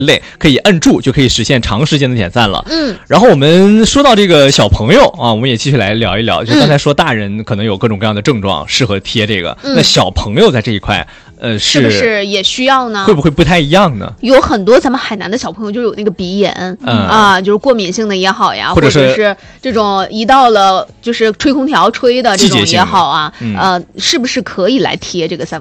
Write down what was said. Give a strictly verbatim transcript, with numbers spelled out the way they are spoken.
类，可以摁住就可以实现长时间的点赞了。 嗯， 然后我们说到这个小朋友啊，我们也继续来聊一聊。就刚才说大人可能有各种各样的症状适合贴这个， 嗯、 那小朋友在这一块，呃，是是不是也需要呢？ 会不会不太一样呢？ 有很多咱们海南的小朋友就有那个鼻炎，嗯、啊，就是过敏性的也好呀，或者是这种一到了就是吹空调吹的这种也好啊，嗯、呃，是不是可以来贴这个三？